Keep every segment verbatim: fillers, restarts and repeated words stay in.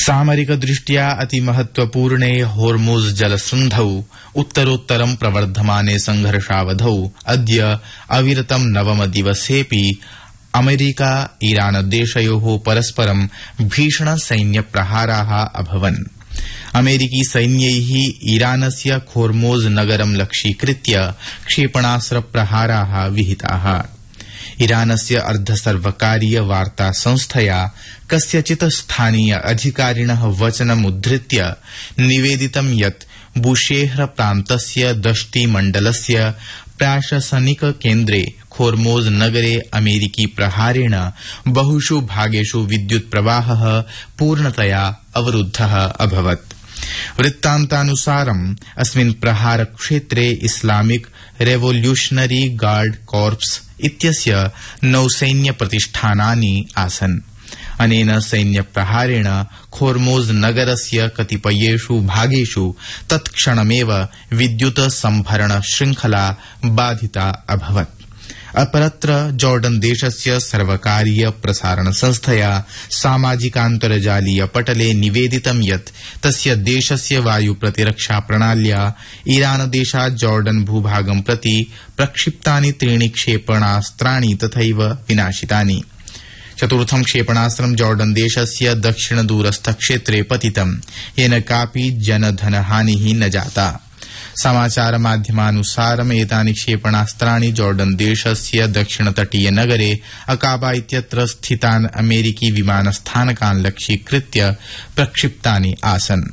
सामरिकदृष्ट्या अतिमहत्वपूर्णे होर्मुज जलसन्धौ उत्तरोत्तरं प्रवर्धमाने संघर्षावधौ अद्य अविरतं नवमदिवसेऽपि America Iran देशयोः परस्परं भीषण सैन्यप्रहाराः अभवन्। अमेरिकी सैन्यैः ईरानस्य खोर्मोज नगरं लक्ष्यीकृत्य क्षेपणास्त्रप्रहाराः विहिताः। ईरानस्य अर्धसर्वकारीय वार्ता संस्थया कस्यचित् स्थानीय अधिकारिणः वचनमुद्धृत्य निवेदितं यत् बुशेहर प्रान्तस्य दश्ती मण्डलस्य प्राशासनिक केन्द्रे खोर्मोज नगरे अमेरिकी प्रहारेण बहुषु भागेषु विद्युत् प्रवाहः पूर्णतया अवरुद्धः अभवत्। वृत्तान्तानुसारम् अस्मिन् प्रहारक्षेत्रे इस्लामिक रेवोल्यूशनरी गार्ड कॉर्प्स इत्यस्य नौसैन्यप्रतिष्ठानानि आसन्। अनेन सैन्यप्रहारेण खोर्मोज नगरस्य कतिपयेषु भागेषु तत्क्षणमेव विद्युत संभरण श्रृंखला बाधिता अभवत्। अपरत्र जॉर्डन देशस्य सर्वकारीय प्रसारण संस्थया सामाजिकान्तर्जालीय पटले निवेदितं यत् तस्य देशस्य वायु प्रतिरक्षा प्रणाल्या ईरान देशात् जॉर्डन भूभागं प्रति प्रक्षिप्तानि त्रीणि क्षेपणास्त्राणि तथैव विनाशितानि। चतुर्थं क्षेपणास्त्रं जॉर्डन देशस्य दक्षिण दूरस्थ क्षेत्रे पतितं, येन कापि जनधनहानिः न जाता। समाचार माध्यमानुसारम् एतानि क्षेपणास्त्राणि जॉर्डन देशस्य दक्षिणतटीय नगरे अकाबा इत्यत्र स्थितान् अमेरिकी विमानस्थानकान् लक्ष्यीकृत्य प्रक्षिप्तानि आसन्।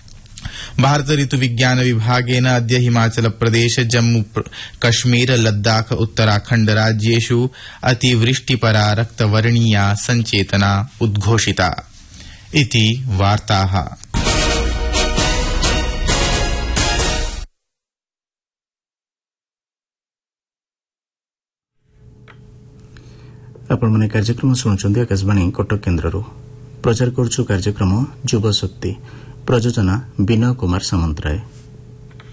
भारत ऋतुविज्ञान विभागेन अद्य हिमाचल प्रदेश जम्मू कश्मीर लद्दाख उत्तराखण्ड राज्येषु अतिवृष्टिपरा रक्तवर्णीया सञ्चेतना उद्घोषिता इति वार्ताः। आपण माने कार्यक्रम शुणुचंदी आकाशवाणी कटक केन्द्ररू। प्रचार करुछु कार्यक्रम युव शक्ति। प्रयोजना विनय कुमार सामंतराय।